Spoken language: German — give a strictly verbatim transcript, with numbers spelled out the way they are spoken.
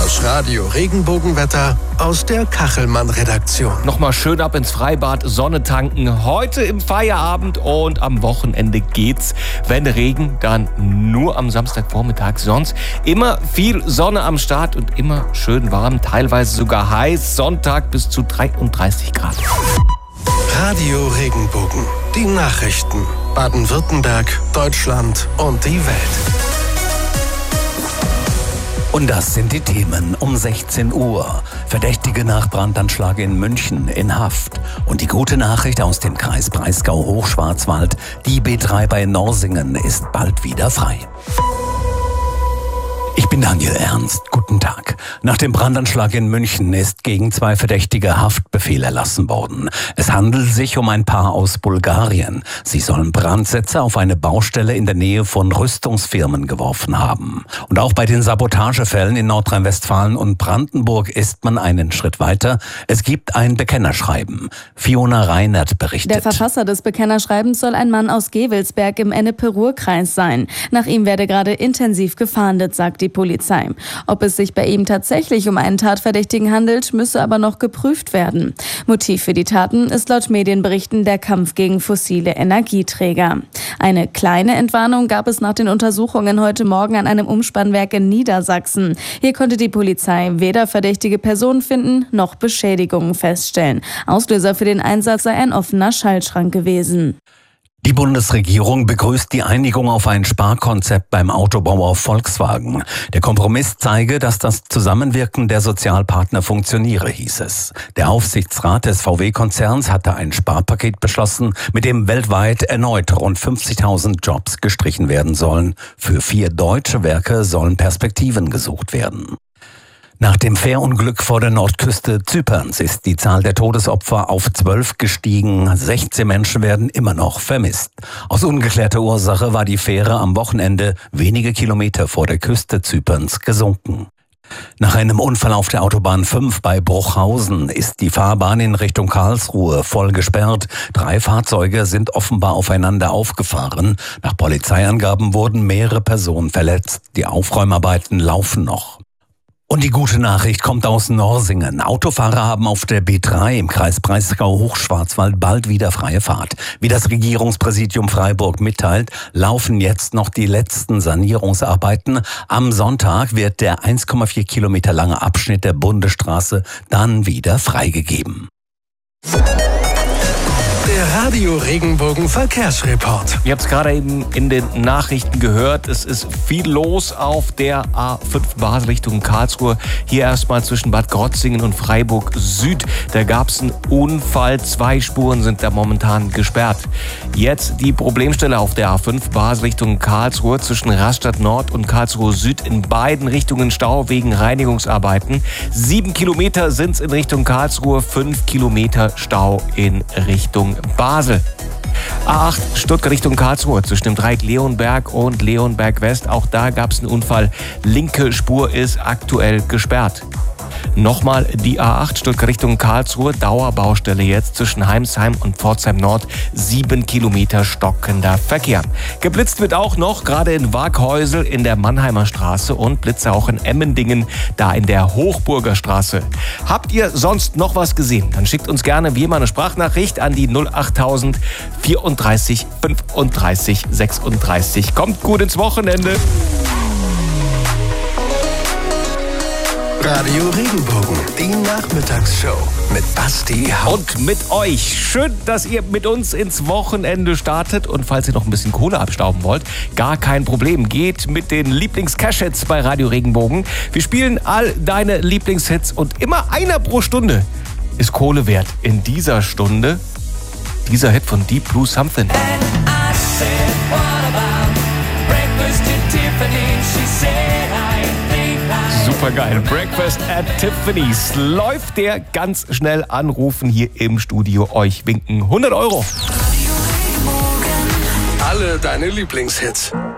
Das Radio-Regenbogenwetter aus der Kachelmann-Redaktion. Nochmal schön ab ins Freibad, Sonne tanken. Heute im Feierabend und am Wochenende geht's. Wenn Regen, dann nur am Samstagvormittag. Sonst immer viel Sonne am Start und immer schön warm, teilweise sogar heiß. Sonntag bis zu dreiunddreißig Grad. Radio Regenbogen. Die Nachrichten. Baden-Württemberg, Deutschland und die Welt. Und das sind die Themen um sechzehn Uhr. Verdächtige nach Brandanschlag in München in Haft. Und die gute Nachricht aus dem Kreis Breisgau-Hochschwarzwald. Die B drei bei Norsingen ist bald wieder frei. Ich bin Daniel Ernst. Guten Tag. Nach dem Brandanschlag in München ist gegen zwei Verdächtige Haftbefehl erlassen worden. Es handelt sich um ein Paar aus Bulgarien. Sie sollen Brandsätze auf eine Baustelle in der Nähe von Rüstungsfirmen geworfen haben. Und auch bei den Sabotagefällen in Nordrhein-Westfalen und Brandenburg ist man einen Schritt weiter. Es gibt ein Bekennerschreiben. Fiona Reinert berichtet. Der Verfasser des Bekennerschreibens soll ein Mann aus Gewelsberg im Ennepe-Ruhr-Kreis sein. Nach ihm werde gerade intensiv gefahndet, sagt die Polizei. Ob es sich bei ihm tatsächlich um einen Tatverdächtigen handelt, müsse aber noch geprüft werden. Motiv für die Taten ist laut Medienberichten der Kampf gegen fossile Energieträger. Eine kleine Entwarnung gab es nach den Untersuchungen heute Morgen an einem Umspannwerk in Niedersachsen. Hier konnte die Polizei weder verdächtige Personen finden, noch Beschädigungen feststellen. Auslöser für den Einsatz sei ein offener Schaltschrank gewesen. Die Bundesregierung begrüßt die Einigung auf ein Sparkonzept beim Autobauer Volkswagen. Der Kompromiss zeige, dass das Zusammenwirken der Sozialpartner funktioniere, hieß es. Der Aufsichtsrat des V W-Konzerns hatte ein Sparpaket beschlossen, mit dem weltweit erneut rund fünfzigtausend Jobs gestrichen werden sollen. Für vier deutsche Werke sollen Perspektiven gesucht werden. Nach dem Fährunglück vor der Nordküste Zyperns ist die Zahl der Todesopfer auf zwölf gestiegen. sechzehn Menschen werden immer noch vermisst. Aus ungeklärter Ursache war die Fähre am Wochenende wenige Kilometer vor der Küste Zyperns gesunken. Nach einem Unfall auf der Autobahn fünf bei Bruchhausen ist die Fahrbahn in Richtung Karlsruhe voll gesperrt. Drei Fahrzeuge sind offenbar aufeinander aufgefahren. Nach Polizeiangaben wurden mehrere Personen verletzt. Die Aufräumarbeiten laufen noch. Und die gute Nachricht kommt aus Norsingen. Autofahrer haben auf der B drei im Kreis Breisgau-Hochschwarzwald bald wieder freie Fahrt. Wie das Regierungspräsidium Freiburg mitteilt, laufen jetzt noch die letzten Sanierungsarbeiten. Am Sonntag wird der eins Komma vier Kilometer lange Abschnitt der Bundesstraße dann wieder freigegeben. Der Radio-Regenbogen Verkehrsreport. Ihr habt es gerade eben in den Nachrichten gehört. Es ist viel los auf der A fünf Basel Richtung Karlsruhe. Hier erstmal zwischen Bad Krotzingen und Freiburg Süd. Da gab es einen Unfall. Zwei Spuren sind da momentan gesperrt. Jetzt die Problemstelle auf der A fünf Basel Richtung Karlsruhe zwischen Rastatt Nord und Karlsruhe Süd. In beiden Richtungen Stau wegen Reinigungsarbeiten. Sieben Kilometer sind es in Richtung Karlsruhe, fünf Kilometer Stau in Richtung Basel. A acht Stuttgart Richtung Karlsruhe zwischen dem Dreieck Leonberg und Leonberg West. Auch da gab es einen Unfall. Linke Spur ist aktuell gesperrt. Nochmal die A acht Stuttgart Richtung Karlsruhe. Dauerbaustelle jetzt zwischen Heimsheim und Pforzheim Nord. Sieben Kilometer stockender Verkehr. Geblitzt wird auch noch, gerade in Waghäusel in der Mannheimer Straße und Blitze auch in Emmendingen, da in der Hochburger Straße. Habt ihr sonst noch was gesehen? Dann schickt uns gerne wie immer eine Sprachnachricht an die null achttausend vierunddreißig fünfunddreißig sechsunddreißig. Kommt gut ins Wochenende. Radio Regenbogen, die Nachmittagsshow mit Basti Haupt. Und mit euch. Schön, dass ihr mit uns ins Wochenende startet. Und falls ihr noch ein bisschen Kohle abstauben wollt, gar kein Problem. Geht mit den Lieblings-Cash-Hits bei Radio Regenbogen. Wir spielen all deine Lieblingshits und immer einer pro Stunde ist Kohle wert. In dieser Stunde dieser Hit von Deep Blue Something. Super geil. Breakfast at Tiffany's. Läuft der ganz schnell anrufen hier im Studio. Euch winken hundert Euro. Alle deine Lieblingshits.